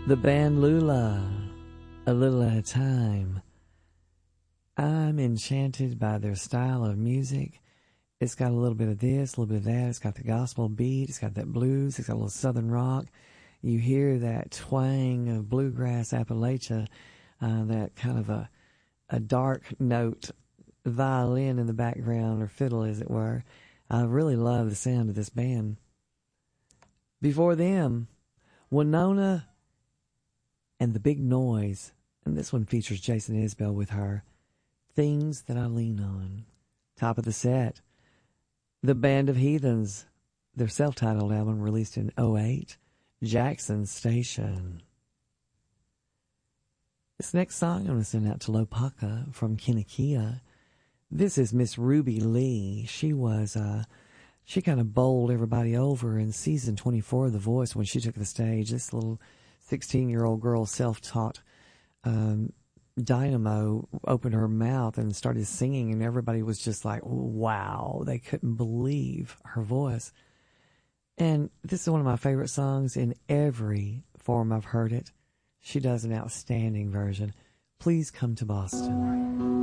The band Lula, A Little at a Time. I'm enchanted by their style of music. It's got a little bit of this, a little bit of that. It's got the gospel beat. It's got that blues. It's got a little southern rock. You hear that twang of bluegrass Appalachia, that kind of a dark note violin in the background, or fiddle as it were. I really love the sound of this band. Before them, Winona and the Big Noise, and this one features Jason Isbell with her, Things That I Lean On. Top of the set, the Band of Heathens, their self-titled album released in 2008, Jackson Station. This next song I'm going to send out to Lopaka from Kinakia. This is Miss Ruby Lee. She kind of bowled everybody over in season 24 of The Voice when she took the stage. This little 16-year-old girl, self-taught dynamo, opened her mouth and started singing, and everybody was just like, wow. They couldn't believe her voice. And this is one of my favorite songs in every form I've heard it. She does an outstanding version. Please Come to Boston.